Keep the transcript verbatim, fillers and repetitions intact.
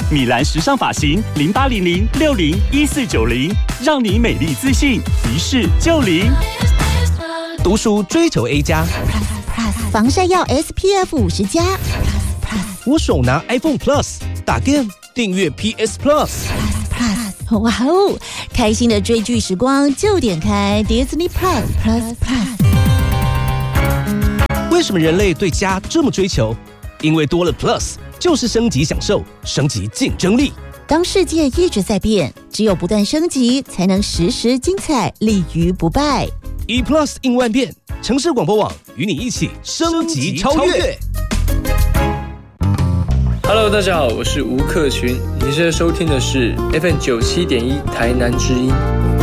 米兰时尚发型零八零零六零一四九零，让你美丽自信，一试就灵。 读书追求 A 加， 防晒要 S P F 五十加。 我手拿 iPhone Plus， 打 game 订阅 P S Plus。 哇哦！开心的追剧时光就点开 Disney Plus Plus Plus。 为什么人类对家这么追求？因为多了 Plus， 就是升级享受，升级竞争力。 当世界一直在变，只有不断升级，才能时时精彩，立于不败。 一 Plus 应万变，城市广播网与你一起升级超越。 Hello， 大家好，我是吴克群，你现在收听的是 F M 九七点一台南之音。